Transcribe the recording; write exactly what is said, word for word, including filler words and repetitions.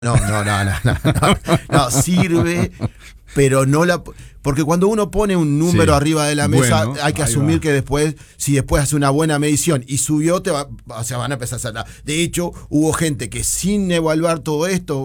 No, no, no, no, no, no, no, sirve, pero no la... Porque cuando uno pone un número Sí. arriba de la mesa, Bueno, hay que ahí asumir va. que después, si después hace una buena medición y subió, te va, o sea, van a empezar a salir. De hecho, hubo gente que sin evaluar todo esto,